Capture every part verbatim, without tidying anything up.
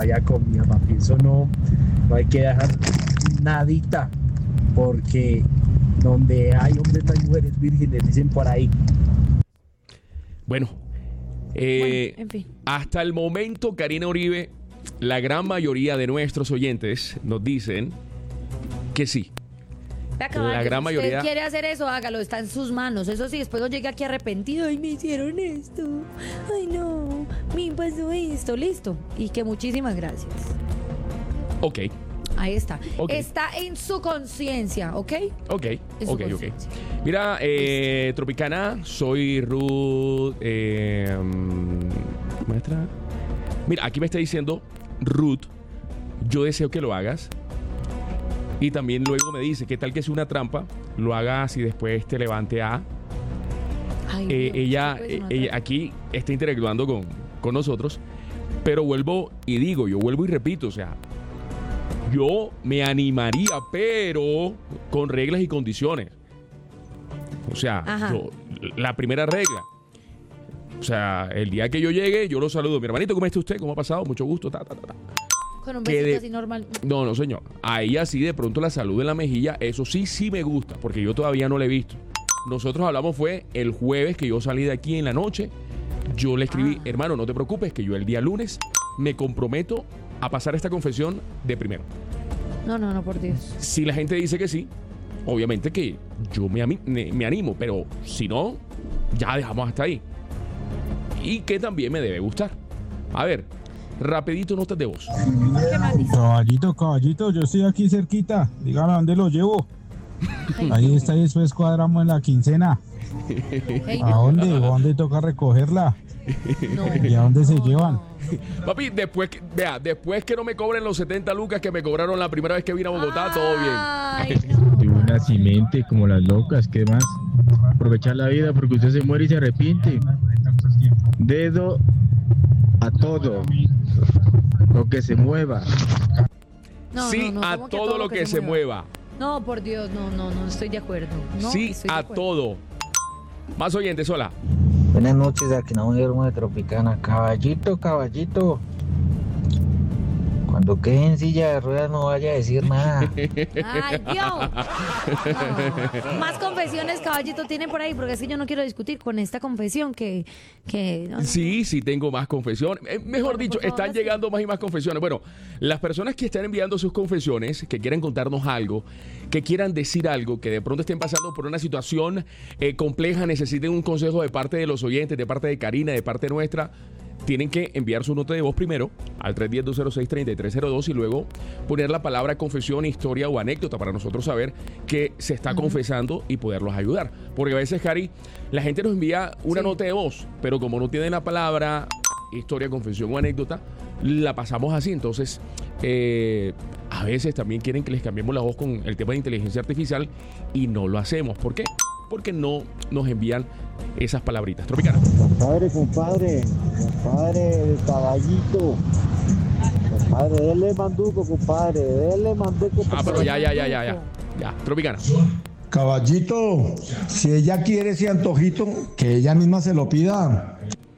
allá comida, papi. Eso no, no hay que dejar nadita, porque donde hay hombres no hay mujeres vírgenes, dicen por ahí. Bueno, eh, bueno, en fin. Hasta el momento, Karina Uribe, la gran mayoría de nuestros oyentes nos dicen que sí. Caballo, La gran si mayoría. usted quiere hacer eso, hágalo, está en sus manos. Eso sí, después no llegue aquí arrepentido. Ay, me hicieron esto. Ay, no, me pasó esto. Listo. Y que muchísimas gracias. Ok. Ahí está. Okay. Está en su conciencia, ¿ok? Ok, En su ok, ok. conciencia. Mira, eh, Tropicana, soy Ruth. Eh, maestra. Mira, aquí me está diciendo Ruth, yo deseo que lo hagas. Y también luego me dice, ¿qué tal que sea una trampa? Lo hagas y después te levante a... Ay, Eh, Dios, ella, esto puede ser una ella trampa. aquí está interactuando con, con nosotros, pero vuelvo y digo, yo vuelvo y repito, o sea, yo me animaría, pero con reglas y condiciones. O sea, Ajá. yo- la primera regla. O sea, el día que yo llegue, yo lo saludo. Mi hermanito, ¿cómo está usted? ¿Cómo ha pasado? Mucho gusto. Ta, ta, ta, ta. Con un que besito de- así normal. No, no, señor. A ella sí de pronto la saludo en la mejilla. Eso sí, sí me gusta, porque yo todavía no la he visto. Nosotros hablamos fue el jueves que yo salí de aquí en la noche. Yo le escribí, Ah. hermano, no te preocupes, que yo el día lunes me comprometo a pasar esta confesión de primero. No, no, no, por Dios. Si la gente dice que sí, obviamente que yo me, ami- me, me animo, pero si no, ya dejamos hasta ahí. Y que también me debe gustar. A ver, rapidito notas de voz. ¿Qué más dice? Caballito, caballito, yo estoy aquí cerquita. Dígame a dónde lo llevo. Ahí está y después cuadramos en la quincena. Hey, ¿A dónde? ¿A dónde toca recogerla? no, ¿Y a dónde se no, llevan? no. Papi, después que, vea, después que no me cobren los setenta lucas que me cobraron la primera vez que vine a Bogotá, todo bien. Ay, no. De una cimente como las locas, ¿qué más? Aprovechar la vida porque usted se muere y se arrepiente. Dedo a todo lo que se mueva. No, Sí, no, no, a ¿cómo todo lo que se mueva. No, por Dios, no, no, no estoy de acuerdo. No, Sí, estoy de a acuerdo. todo. Más oyentes, hola. Buenas noches, aquí no duermo de Tropicana. Caballito, caballito. Cuando quede en silla de ruedas no vaya a decir nada. Ay, Dios. No. Más confesiones, caballito, tienen por ahí, porque es que yo no quiero discutir con esta confesión que... que no, no. Sí, sí tengo más confesiones. Eh, mejor Bueno, dicho, por favor, están sí. llegando más y más confesiones. Bueno, las personas que están enviando sus confesiones, que quieran contarnos algo, que quieran decir algo, que de pronto estén pasando por una situación eh, compleja, necesiten un consejo de parte de los oyentes, de parte de Karina, de parte nuestra, tienen que enviar su nota de voz primero al tres uno cero, dos cero seis, tres tres cero dos y luego poner la palabra confesión, historia o anécdota para nosotros saber que se está confesando y poderlos ayudar. Porque a veces, Cari, la gente nos envía una Sí. nota de voz, pero como no tienen la palabra historia, confesión o anécdota, la pasamos así. Entonces, eh, a veces también quieren que les cambiemos la voz con el tema de inteligencia artificial y no lo hacemos. ¿Por qué? Porque no nos envían esas palabritas. Tropicana. Compadre, compadre, compadre, caballito. Compadre, dele manduco, compadre, dele manduco. Ah, pero ya, ya, ya, ya, ya. Ya, Tropicana. Caballito, si ella quiere ese antojito, que ella misma se lo pida.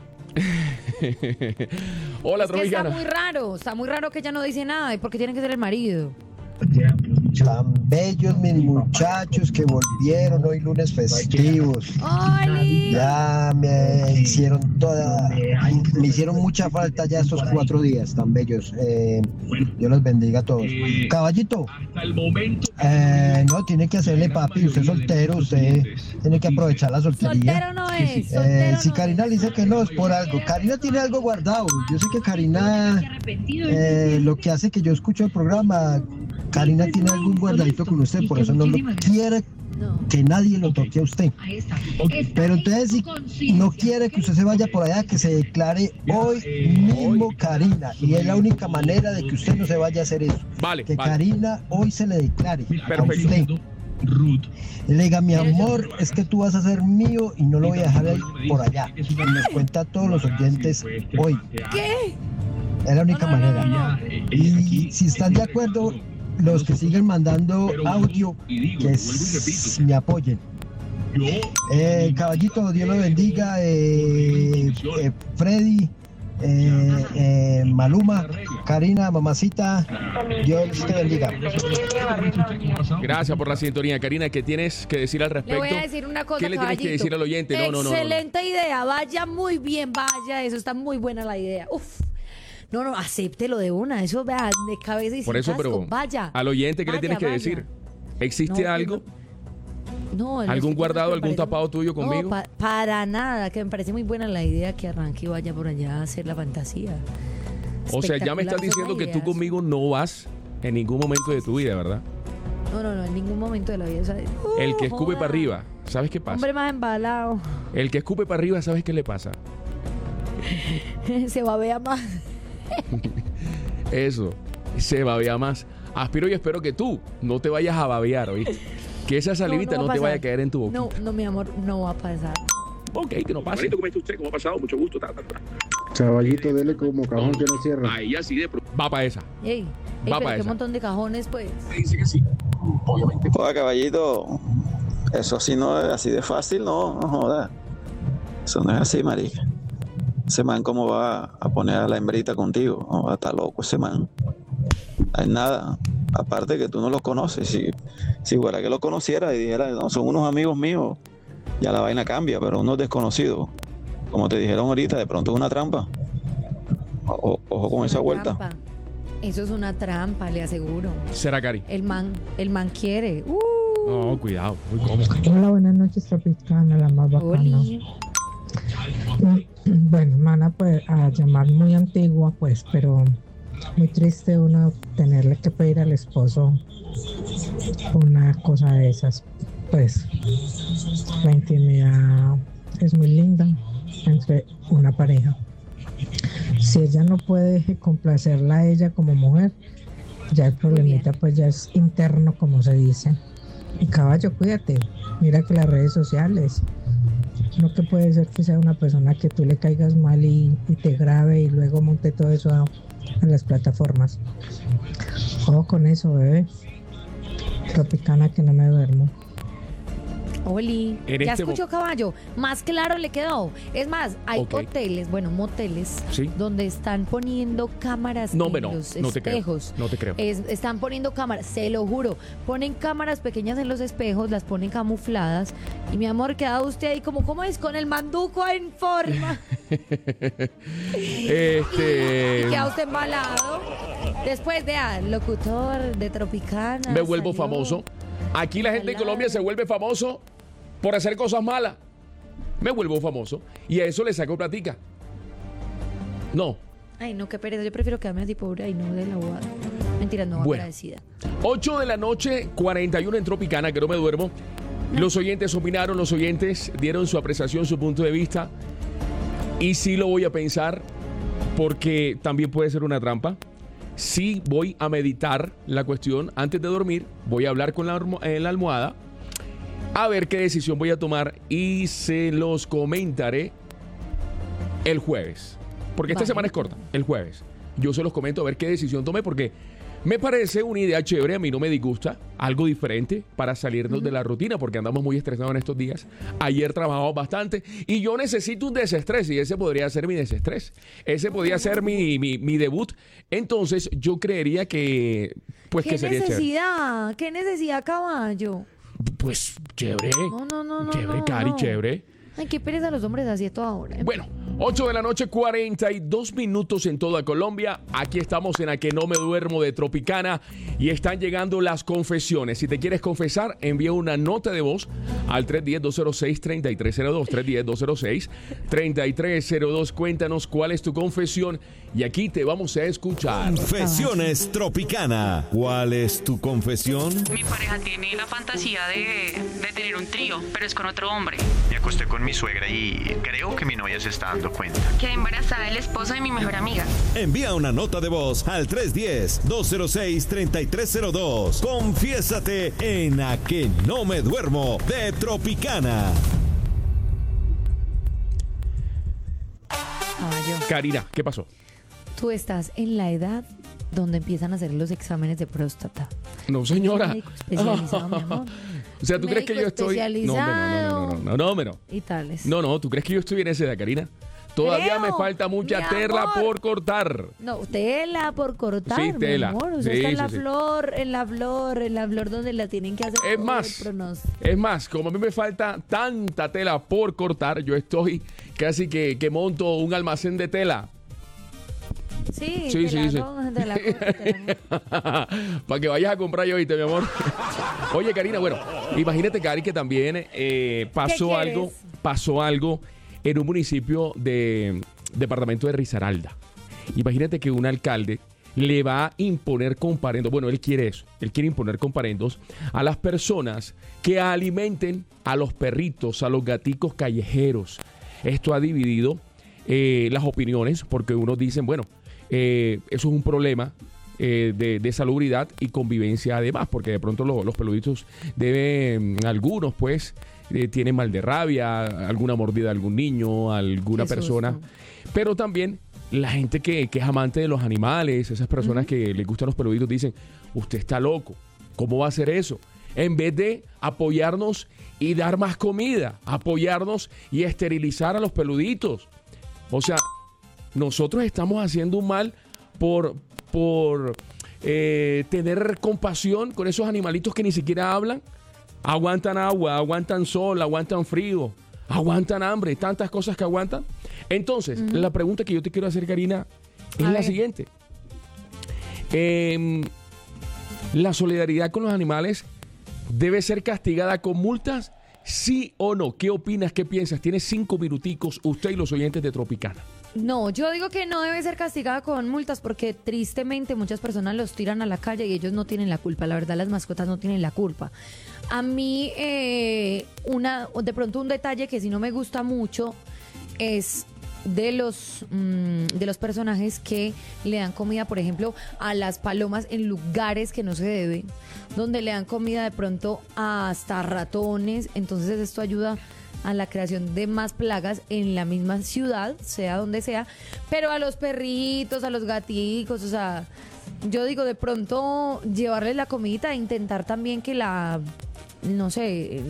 Hola, Es que está Tropicana. muy raro, está muy raro que ella no dice nada, y porque tiene que ser el marido. Tan bellos mis muchachos que volvieron hoy lunes festivos. ¡Oli! Ya me hicieron toda, me hicieron mucha falta ya estos cuatro días tan bellos. Eh, Dios los bendiga a todos. Caballito, eh, no, tiene que hacerle papi, usted es soltero, usted tiene que aprovechar la soltería. Soltero no es, Eh, soltero si no Karina es. le dice que no, es por algo. Karina tiene algo guardado. Yo sé que Karina, eh, lo que hace que yo escucho el programa, Karina tiene algún guardadito con usted, por eso no lo quiere No. que nadie lo toque a usted. Pero entonces si no quiere que usted se vaya por allá, que se declare hoy mismo Karina. Y es la única manera de que usted no se vaya a hacer eso. Vale, Que vale. Karina hoy se le declare a Perfecto. usted. Y le diga, mi amor, es que tú vas a ser mío y no lo voy a dejar ahí por allá. Y nos cuenta a todos los oyentes hoy. ¿Qué? Es la única No, no, no, manera. no, Y si están de acuerdo, los que siguen mandando audio, que s- me apoyen. Eh, caballito, Dios lo bendiga. Eh, eh, Freddy, eh, eh, Maluma, Karina, mamacita, Dios te bendiga. Gracias por la sintonía, Karina. ¿Qué tienes que decir al respecto? Le voy a decir una cosa, ¿Qué le tienes que caballito? decir al oyente? No, no, no, no, no. Excelente idea, vaya muy bien, vaya, eso está muy buena la idea. Uf. No, no, acéptelo de una, eso vea, de cabeza y Por sin eso, casco, pero vaya. al oyente, ¿qué vaya, le tienes que vaya. decir? ¿Existe No, algo? No, ¿Algún los- guardado, me algún parece- tapado tuyo conmigo? No, pa- para nada, que me parece muy buena la idea que arranque y vaya por allá a hacer la fantasía. O sea, ya me estás Espectacular, diciendo son que tú ideas. conmigo no vas en ningún momento de tu vida, ¿verdad? No, no, no, en ningún momento de la vida. O sea, El que uh, escupe joda. para arriba, ¿sabes qué pasa? Hombre más embalado. El que escupe para arriba, ¿sabes qué le pasa? Se babea más. Eso, se babea más. Aspiro y espero que tú no te vayas a babear, ¿oíste? Que esa salivita no, va a te vaya a pasar. caer en tu boca. No, no, mi amor, no va a pasar. Ok, que no pase. ¿Cómo está usted? ¿Cómo ha pasado? Mucho gusto. Ta, ta, ta. Caballito, dele como cajón que no cierra. Ahí así de pro- Va para esa. Ey, ey, Va pero pa' qué esa. montón de cajones, pues. dice que sí. Obviamente. Joda, caballito, eso así no es así de fácil, no, no joda. Eso no es así, marica. Ese man, ¿cómo va a poner a la hembrita contigo? No, va a estar loco ese man. Hay nada. Aparte que tú no los conoces. Si, si fuera que los conociera y dijera, no, son unos amigos míos, ya la vaina cambia, pero unos desconocidos, como te dijeron ahorita, de pronto es una trampa. O- ojo con esa Una vuelta. trampa. Eso es una trampa, le aseguro. ¿Será, Cari? El man, el man quiere. Uh, No, cuidado, muy cómodo. Hola, buenas noches, Tropicana, la más bacana. Oli. Bueno, mana, pues a llamar muy antigua, pues, pero muy triste uno tenerle que pedir al esposo una cosa de esas. Pues la intimidad es muy linda entre una pareja. Si ella no puede complacerla a ella como mujer, ya el problemita pues ya es interno, como se dice. Y caballo, cuídate. Mira que las redes sociales, no que puede ser que sea una persona que tú le caigas mal y, y te grabe y luego monte todo eso a, a las plataformas. Ojo con eso, bebé. Tropicana, que no me duermo. Oli, En ya este mo- escuchó, caballo, más claro le quedó. Es más, hay Ok. hoteles, bueno, moteles, Sí. donde están poniendo cámaras No, en hombre, no, los no te creo. espejos. No te creo. Es- están poniendo cámaras, se lo juro. Ponen cámaras pequeñas en los espejos, las ponen camufladas. Y mi amor, queda usted ahí como, ¿cómo es? Con el manduco en forma. Este. Y queda usted embalado. Después, vea, locutor de Tropicana. Me vuelvo salió. famoso. Aquí la gente de Ojalá. Colombia se vuelve famoso por hacer cosas malas. Me vuelvo famoso. Y a eso le saco platica. No. Ay, no, qué pereza. Yo prefiero quedarme así pobre y no de la abogada. Mentira, no, Bueno. agradecida. ocho de la noche, cuarenta y uno en Tropicana, que no me duermo. Los oyentes opinaron, los oyentes dieron su apreciación, su punto de vista. Y sí lo voy a pensar, porque también puede ser una trampa. Sí voy a meditar la cuestión antes de dormir. Voy a hablar con la, almo- en la almohada, a ver qué decisión voy a tomar y se los comentaré el jueves. Porque esta Vale. semana es corta, el jueves. Yo se los comento a ver qué decisión tomé, porque me parece una idea chévere, a mí no me disgusta, algo diferente para salirnos de la rutina, porque andamos muy estresados en estos días. Ayer trabajamos bastante y yo necesito un desestrés, y ese podría ser mi desestrés. Ese podría ser mi, mi, mi debut. Entonces yo creería que, pues ¿Qué que sería chévere. necesidad? ¿Qué necesidad, caballo? Pues chévere. No, no, no, no. Chévere, no, Cari, no. chévere. Ay, qué pereza los hombres así a toda hora. Bueno, ocho de la noche, cuarenta y dos minutos en toda Colombia. Aquí estamos en A Que No Me Duermo de Tropicana y están llegando las confesiones. Si te quieres confesar, envía una nota de voz al tres uno cero, dos cero seis, tres tres cero dos, tres uno cero, dos cero seis, tres tres cero dos. Cuéntanos cuál es tu confesión y aquí te vamos a escuchar. Confesiones Tropicana. ¿Cuál es tu confesión? Mi pareja tiene la fantasía de, de tener un trío, pero es con otro hombre. Me acosté con mi suegra y creo que mi novia se está dando cuenta. Quedé embarazada del esposo de mi mejor amiga. Envía una nota de voz al tres uno cero, dos cero seis, tres tres cero dos. Confiésate en A Que No Me Duermo de Tropicana. Caballo, Karina, ¿qué pasó? tú estás en la edad donde empiezan a hacer los exámenes de próstata. No, señora. Médico especializado, mi amor. O sea, ¿tú crees que Médico yo estoy...? No, hombre, no, no, no, no, no, no, hombre, no. Y tales. No, no, ¿tú crees que yo estoy en esa edad, Karina? Todavía creo, me falta mucha mi tela amor. por cortar. No, tela por cortar, Sí, tela. mi amor. Usted Sí, está en sí, la sí. flor, en la flor, en la flor donde la tienen que hacer. Es todo más, el pronos- es más, como a mí me falta tanta tela por cortar, yo estoy casi que, que monto un almacén de tela. Sí, Sí, te sí, la sí. cojo, te la cojo, te la- Para que vayas a comprar yo ahorita, mi amor. Oye, Karina, bueno, imagínate, Cari, que también eh, pasó ¿Qué algo, quieres? pasó algo en un municipio de departamento de Risaralda. Imagínate que un alcalde le va a imponer comparendos. Bueno, él quiere eso. Él quiere imponer comparendos a las personas que alimenten a los perritos, a los gaticos callejeros. Esto ha dividido eh, las opiniones porque unos dicen, bueno, eh, eso es un problema eh, de, de salubridad y convivencia además, porque de pronto lo- los peluditos deben, algunos pues, eh, tienen mal de rabia, alguna mordida de algún niño, alguna Qué persona. susto. Pero también la gente que, que es amante de los animales, esas personas que les gustan los peluditos, dicen, usted está loco, ¿cómo va a hacer eso? En vez de apoyarnos y dar más comida, apoyarnos y esterilizar a los peluditos. O sea, nosotros estamos haciendo un mal por, por eh, tener compasión con esos animalitos que ni siquiera hablan. Aguantan agua, aguantan sol, aguantan frío, aguantan hambre, tantas cosas que aguantan. Entonces, Ujú. la pregunta que yo te quiero hacer, Karina, es A la ver. siguiente. Em, ¿La solidaridad con los animales debe ser castigada con multas? ¿Sí o no? ¿Qué opinas? ¿Qué piensas? Tienes cinco minuticos, usted y los oyentes de Tropicana. No, yo digo que no debe ser castigada con multas porque tristemente muchas personas los tiran a la calle y ellos no tienen la culpa. La verdad, las mascotas no tienen la culpa. A mí, eh, una, de pronto un detalle que sí no me gusta mucho es de los mm, de los personajes que le dan comida, por ejemplo, a las palomas en lugares que no se debe, donde le dan comida de pronto hasta ratones. Entonces esto ayuda a la creación de más plagas en la misma ciudad, sea donde sea, pero a los perritos, a los gaticos, o sea, yo digo de pronto llevarles la comidita e intentar también que la, no sé,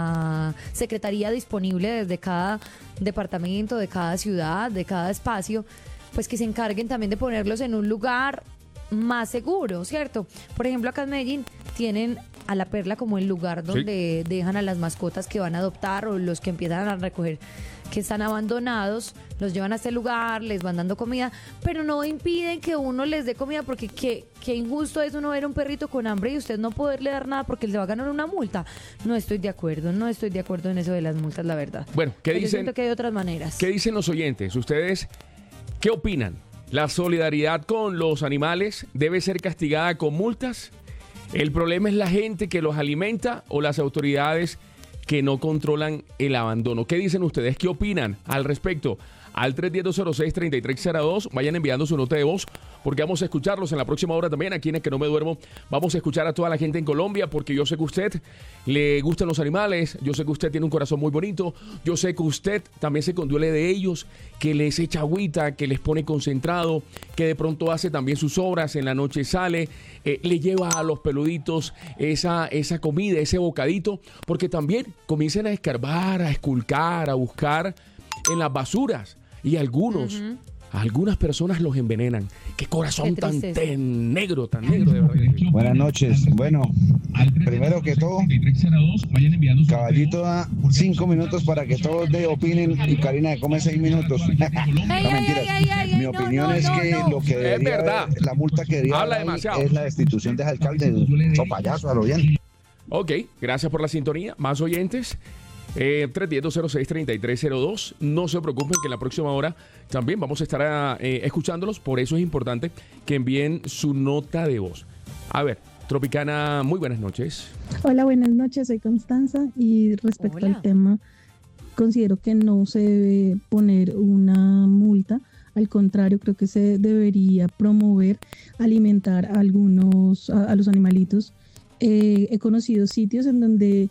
la secretaría disponible desde cada departamento, de cada ciudad, de cada espacio, pues que se encarguen también de ponerlos en un lugar más seguro, ¿cierto? Por ejemplo, acá en Medellín tienen a La Perla como el lugar donde dejan a las mascotas que van a adoptar o los que empiezan a recoger que están abandonados, los llevan a este lugar, les van dando comida, pero no impiden que uno les dé comida porque qué, qué injusto es uno ver a un perrito con hambre y usted no poderle dar nada porque le va a ganar una multa. No estoy de acuerdo, no estoy de acuerdo en eso de las multas, la verdad. Bueno, ¿qué Pero yo dicen? siento que hay otras maneras. ¿Qué dicen los oyentes? ¿Ustedes qué opinan? ¿La solidaridad con los animales debe ser castigada con multas? ¿El problema es la gente que los alimenta o las autoridades que no controlan el abandono? ¿Qué dicen ustedes? ¿Qué opinan al respecto? Al tres uno cero, dos cero seis, tres tres cero dos, vayan enviando su nota de voz, porque vamos a escucharlos en la próxima hora también, aquí en Es que no me duermo. Vamos a escuchar a toda la gente en Colombia, porque yo sé que a usted le gustan los animales, yo sé que usted tiene un corazón muy bonito, yo sé que usted también se conduele de ellos, que les echa agüita, que les pone concentrado, que de pronto hace también sus obras, en la noche sale, eh, le lleva a los peluditos esa, esa comida, ese bocadito, porque también comiencen a escarbar, a esculcar, a buscar en las basuras. Y algunos, Ujú. a algunas personas los envenenan. Qué corazón Qué tan, tristeza. tan negro, tan negro, de verdad. Buenas noches. Bueno, primero que todo, Caballito da cinco minutos para que todos de opinen y Karina de come seis minutos. No, mentiras. ay, ay, Mi no, opinión no, es no, que no. lo que Es debería verdad. haber- la multa que debería Habla haber ahí demasiado. es la destitución de ese alcalde. So payaso, a lo bien. Ok, gracias por la sintonía. Más oyentes. Eh, tres uno cero, dos cero seis, tres tres cero dos. No se preocupen que en la próxima hora también vamos a estar ah, eh, escuchándolos. Por eso es importante que envíen su nota de voz. A ver, Tropicana, muy buenas noches. Hola, buenas noches, soy Constanza y respecto Hola. al tema, considero que no se debe poner una multa, al contrario, creo que se debería promover alimentar a algunos, a, a los animalitos. Eh, he conocido sitios en donde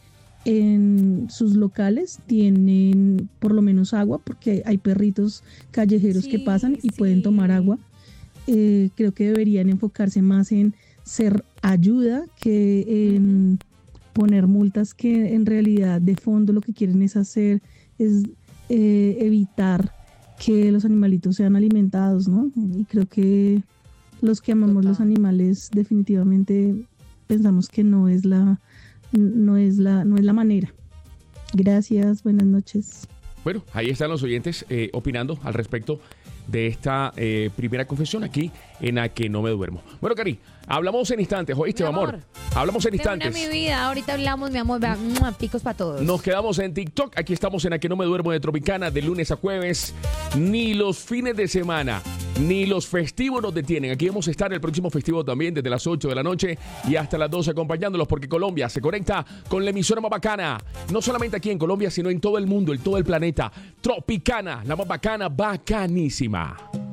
en sus locales tienen por lo menos agua, porque hay perritos callejeros que Sí, pasan y sí. pueden tomar agua. Eh, creo que deberían enfocarse más en ser ayuda que en poner multas, que en realidad de fondo lo que quieren es hacer, es eh, evitar que los animalitos sean alimentados, ¿no? Y creo que los que amamos los animales definitivamente pensamos que no es la, no es la, no es la manera. Gracias, buenas noches. Bueno, ahí están los oyentes eh, opinando al respecto de esta eh, primera confesión aquí en A Que No Me Duermo. Bueno, Cari, hablamos en instantes, ¿oíste, mi amor? amor? Hablamos en instantes. De una, mi vida, ahorita hablamos, mi amor, vea, picos para todos. Nos quedamos en TikTok, aquí estamos en A Que No Me Duermo de Tropicana, de lunes a jueves. Ni los fines de semana, ni los festivos nos detienen. Aquí vamos a estar el próximo festivo también, desde las ocho de la noche y hasta las doce acompañándolos, porque Colombia se conecta con la emisora más bacana, no solamente aquí en Colombia, sino en todo el mundo, en todo el planeta. Tropicana, la más bacana, bacanísima.